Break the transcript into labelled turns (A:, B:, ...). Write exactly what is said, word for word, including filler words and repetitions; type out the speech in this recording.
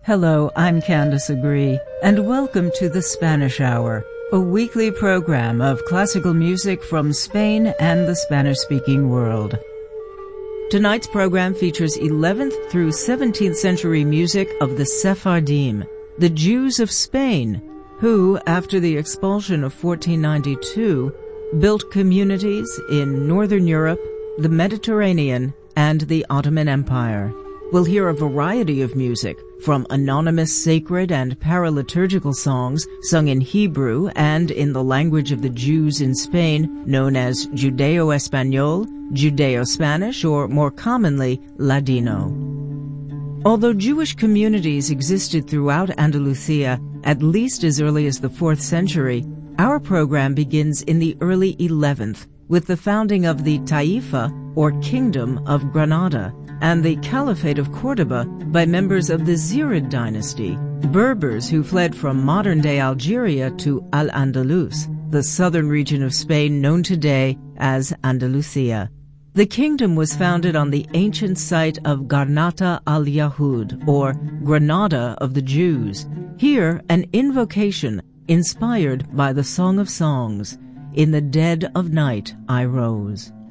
A: Hello, I'm Candace Agree, and welcome to the Spanish Hour, a weekly program of classical music from Spain and the Spanish-speaking world. Tonight's program features eleventh through seventeenth century music of the Sephardim, the Jews of Spain, who, after the expulsion of fourteen ninety-two, built communities in Northern Europe, the Mediterranean, and the Ottoman Empire. We'll hear a variety of music, from anonymous sacred and paraliturgical songs sung in Hebrew and in the language of the Jews in Spain, known as Judeo-Espanol, Judeo-Spanish, or more commonly, Ladino. Although Jewish communities existed throughout Andalusia at least as early as the fourth century, our program begins in the early eleventh with the founding of the Taifa, or Kingdom of Granada, and the Caliphate of Cordoba by members of the Zirid dynasty, Berbers who fled from modern-day Algeria to Al-Andalus, the southern region of Spain known today as Andalusia. The kingdom was founded on the ancient site of Garnata al-Yahud, or Granada of the Jews. Here, an invocation inspired by the Song of Songs, "In the dead of night I rose."